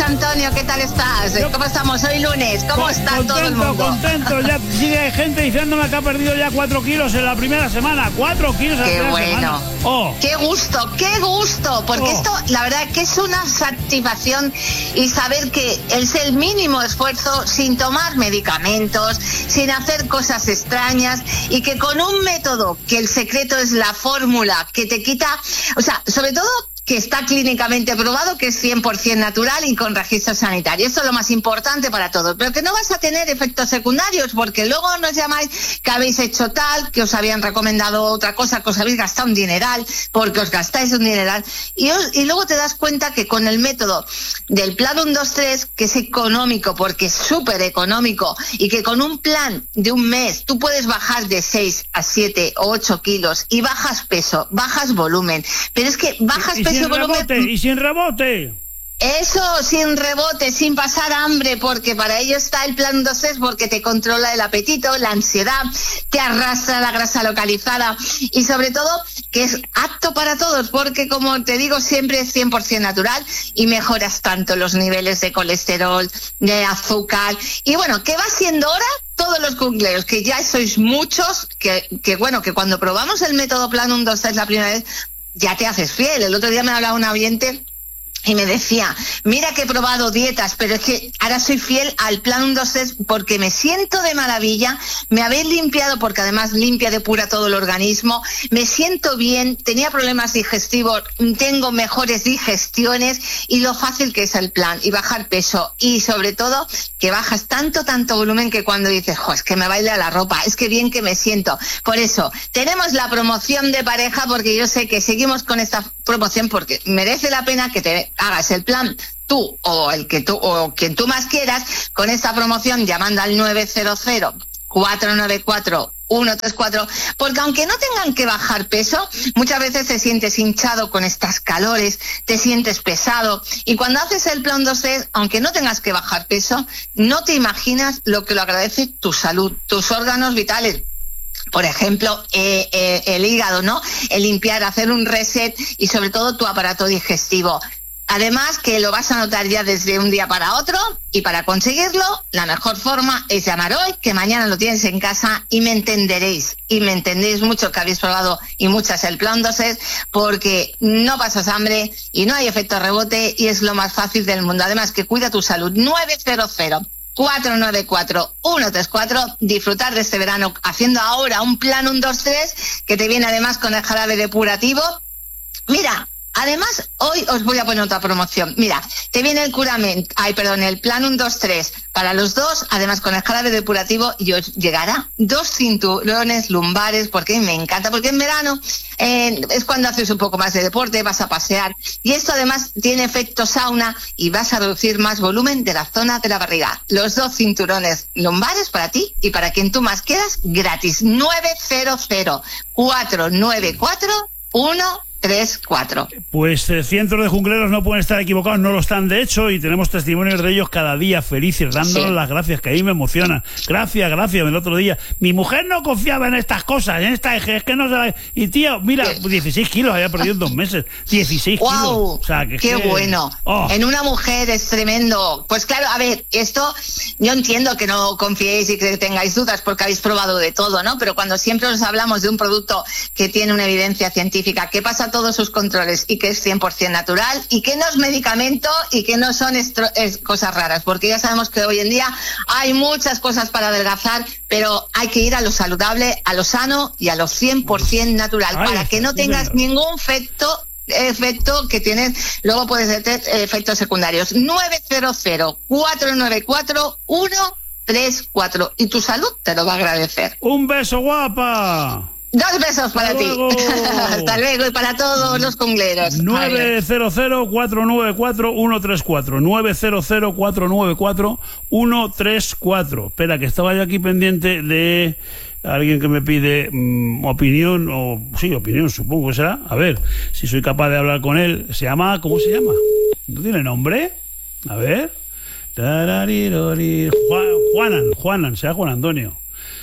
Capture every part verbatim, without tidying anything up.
Antonio, ¿qué tal estás? Yo, ¿Cómo estamos? Hoy lunes, ¿cómo con, está contento, todo el mundo? Contento, ya sigue gente diciéndome que ha perdido ya cuatro kilos en la primera semana. Cuatro kilos en la qué primera bueno. semana. Oh. Qué gusto, qué gusto, porque oh. esto, la verdad, que es una satisfacción y saber que es el mínimo esfuerzo sin tomar medicamentos, sin hacer cosas extrañas y que con un método que el secreto es la fórmula que te quita, o sea, sobre todo que está clínicamente probado, que es cien por ciento natural y con registro sanitario. Eso es lo más importante para todos. Pero que no vas a tener efectos secundarios, porque luego nos llamáis que habéis hecho tal, que os habían recomendado otra cosa, que os habéis gastado un dineral, porque os gastáis un dineral. Y, os, y luego te das cuenta que con el método del plan uno dos tres, que es económico, porque es súper económico, y que con un plan de un mes tú puedes bajar de seis a siete o ocho kilos y bajas peso, bajas volumen. Pero es que bajas y, y peso... Sin rebote, y sin rebote. Eso, sin rebote, sin pasar hambre, porque para ello está el plan dos tres, porque te controla el apetito, la ansiedad, te arrastra la grasa localizada y sobre todo que es apto para todos, porque como te digo siempre es cien por ciento natural y mejoras tanto los niveles de colesterol, de azúcar y bueno, que va siendo hora. Todos los cumpleaños, que ya sois muchos, que, que bueno, que cuando probamos el método plan uno dos tres la primera vez, ya te haces fiel. El otro día me hablaba una oyente y me decía, mira que he probado dietas, pero es que ahora soy fiel al plan uno dos tres porque me siento de maravilla, me habéis limpiado, porque además limpia, depura todo el organismo, me siento bien, tenía problemas digestivos, tengo mejores digestiones y lo fácil que es el plan y bajar peso y sobre todo que bajas tanto, tanto volumen que cuando dices, jo, es que me baila la ropa, es que bien que me siento. Por eso, tenemos la promoción de pareja porque yo sé que seguimos con esta promoción porque merece la pena que te hagas el plan tú o el que tú o quien tú más quieras con esta promoción llamando al nueve cero cero, cuatro nueve cuatro, uno tres cuatro, porque aunque no tengan que bajar peso, muchas veces te sientes hinchado con estas calores, te sientes pesado y cuando haces el plan dos tres, aunque no tengas que bajar peso, no te imaginas lo que lo agradece tu salud, tus órganos vitales. Por ejemplo, eh, eh, el hígado, ¿no? El limpiar, hacer un reset y sobre todo tu aparato digestivo. Además que lo vas a notar ya desde un día para otro y para conseguirlo la mejor forma es llamar hoy, que mañana lo tienes en casa y me entenderéis. Y me entendéis mucho que habéis probado y muchas el plan dos tres porque no pasas hambre y no hay efecto rebote y es lo más fácil del mundo. Además que cuida tu salud. nueve cero cero, cuatro nueve cuatro, uno tres cuatro, disfrutar de este verano haciendo ahora un plan uno dos tres que te viene además con el jarabe depurativo. Mira, además, hoy os voy a poner otra promoción. Mira, te viene el curamento, ay, perdón, el plan uno dos tres para los dos, además con el jarabe depurativo, y os llegará dos cinturones lumbares, porque me encanta, porque en verano eh, es cuando haces un poco más de deporte, vas a pasear, y esto además tiene efecto sauna y vas a reducir más volumen de la zona de la barriga. Los dos cinturones lumbares para ti y para quien tú más quieras, gratis. nueve cero cero, cuatro nueve cuatro, uno tres cuatro. Pues eh, cientos de jungleros no pueden estar equivocados, no lo están de hecho, y tenemos testimonios de ellos cada día felices, dándonos sí. las gracias, que ahí me emociona. Gracias, gracias. El otro día, mi mujer no confiaba en estas cosas, en esta, es que no se la... Y tío, mira, dieciséis kilos había perdido en dos meses. dieciséis wow, kilos. O sea, que qué que... bueno. Oh. En una mujer es tremendo. Pues claro, a ver, esto, yo entiendo que no confiéis y que tengáis dudas porque habéis probado de todo, ¿no? Pero cuando siempre os hablamos de un producto que tiene una evidencia científica, que pasa todos sus controles y que es cien por ciento natural y que no es medicamento y que no son estro- es cosas raras, porque ya sabemos que hoy en día hay muchas cosas para adelgazar, pero hay que ir a lo saludable, a lo sano y a lo cien por ciento natural. Ay, para que no tengas ningún efecto efecto que tienes, luego puedes tener efectos secundarios. nueve cero cero, cuatro nueve cuatro, uno tres cuatro y tu salud te lo va a agradecer. Un beso, guapa. Dos besos para ti. Hasta luego y para todos los congleros. nueve cero cero, cuatro nueve cuatro, uno tres cuatro. nueve cero cero, cuatro nueve cuatro, uno tres cuatro. Espera, que estaba yo aquí pendiente de alguien que me pide mmm, opinión, o sí, opinión, supongo que será. A ver, si soy capaz de hablar con él. Se llama, ¿cómo se llama? ¿No tiene nombre? A ver. Juan, Juanan, Juanan, será Juan Antonio.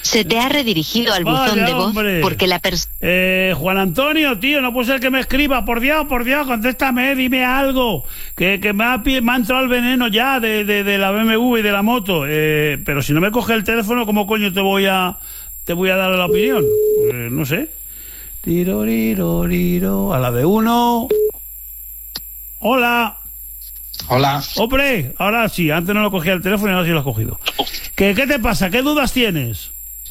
Se te ha redirigido al Vaya, buzón de voz hombre. porque la persona... Eh, Juan Antonio, tío, no puede ser que me escriba. Por Dios, por Dios, contéstame, dime algo. Que, que me, ha, me ha entrado el veneno ya de, de, de la B M W y de la moto. Eh, pero si no me coge el teléfono, ¿cómo coño te voy a te voy a dar la opinión? Eh, no sé. Tiro, tiro, tiro. A la de uno. Hola. Hola. Hombre, ahora sí, antes no lo cogía el teléfono y ahora sí lo has cogido. ¿Qué, qué te pasa? ¿Qué dudas tienes?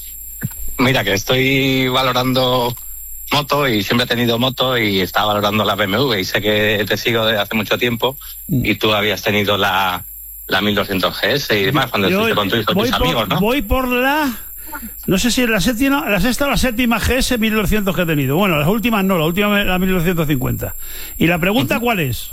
Mira, que estoy valorando moto y siempre he tenido moto y estaba valorando la B M W y sé que te sigo desde hace mucho tiempo y tú habías tenido la, la mil doscientos G S y demás cuando Yo, estuviste con, tu, con voy tus por, amigos, ¿no? Voy por la... No sé si es la séptima, la sexta o la séptima G S mil doscientos que he tenido. Bueno, las últimas no, la última la mil doscientos cincuenta. ¿Y la pregunta uh-huh. cuál es?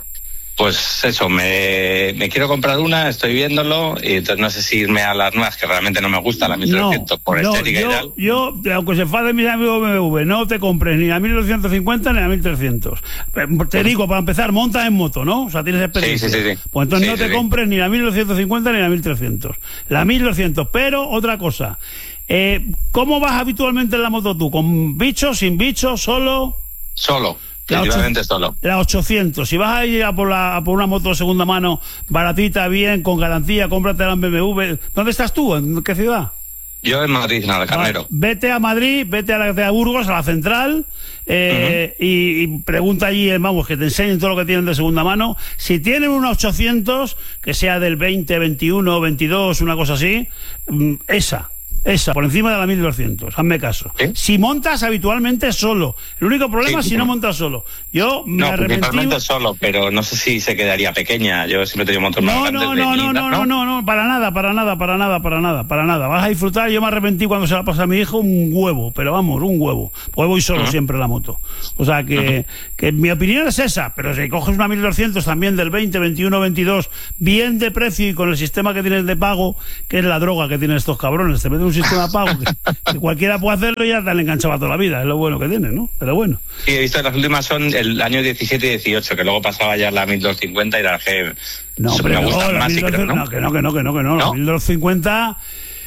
Pues eso, me, me quiero comprar una, estoy viéndolo y entonces no sé si irme a las nuevas, que realmente no me gusta la mil trescientos no, por no, estética yo, y tal. Yo, aunque se enfaden mis amigos B M W, no te compres ni la mil doscientos cincuenta ni la mil trescientos. Te digo, para empezar, montas en moto, ¿no? O sea, tienes experiencia. Sí, sí, sí, sí. Pues entonces sí, no sí, te sí. compres ni la mil doscientos cincuenta ni la mil trescientos. La mil doscientos, pero otra cosa. Eh, ¿Cómo vas habitualmente en la moto tú? ¿Con bichos, sin bichos, solo? Solo. La, ocho, solo. la ochocientos. Si vas a ir a por, la, a por una moto de segunda mano, baratita, bien, con garantía, cómprate la B M W. ¿Dónde estás tú? ¿En qué ciudad? Yo en Madrid, en Alcarnero. Vale. Vete a Madrid, vete a la de Burgos, a la central, eh, uh-huh. y, y pregunta allí, vamos, que te enseñen todo lo que tienen de segunda mano. Si tienen una ochocientos, que sea del veinte, veintiuno, veintidós, una cosa así, esa. Esa, por encima de la mil doscientos, hazme caso. ¿Sí? Si montas habitualmente solo. El único problema sí, es si no montas solo. Yo me no, arrepentí... principalmente solo, pero no sé si se quedaría pequeña. Yo siempre he tenido motos más no, grandes no, de no, mi, no, no, no, no, no, para nada, para nada, para nada, para nada, para nada. Vas a disfrutar. Yo me arrepentí cuando se la pasa a mi hijo un huevo, pero vamos, un huevo. Pues voy solo uh-huh. siempre en la moto. O sea que, uh-huh. que mi opinión es esa, pero si coges una mil doscientos también del veinte, veintiuno, veintidós, bien de precio y con el sistema que tienes de pago, que es la droga que tienen estos cabrones, te meten un sistema de pago que, que cualquiera puede hacerlo y ya te han enganchado toda la vida, es lo bueno que tiene, ¿no? Pero bueno. Sí, he visto que las últimas son el año diecisiete y dieciocho, que luego pasaba ya la mil doscientos cincuenta y la G. No, pero me gustan no, más, sí, creo, ¿no? no, que no, que no, que no, que no, ¿no? La mil doscientos cincuenta,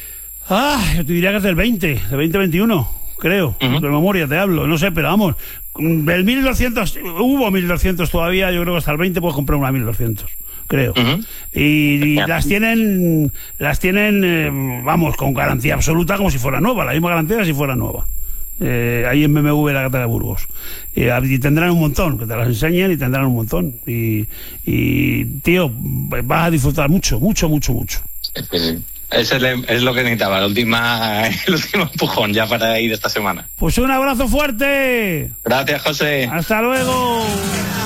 ah, yo te diría que es del veinte, del veinte veintiuno, creo, uh-huh. de memoria te hablo, no sé, pero vamos, del mil doscientos, hubo mil doscientos todavía, yo creo que hasta el veinte puedes comprar una mil doscientos. Creo. Uh-huh. Y, y las tienen, las tienen, eh, vamos, con garantía absoluta como si fuera nueva, la misma garantía que si fuera nueva. Eh, ahí en B M W la Gata de Burgos. Eh, y tendrán un montón, que te las enseñen y tendrán un montón. Y, y tío, vas a disfrutar mucho, mucho, mucho, mucho. Eso es lo que necesitaba, la última, el último empujón ya para ir esta semana. Pues un abrazo fuerte. Gracias, José. Hasta luego.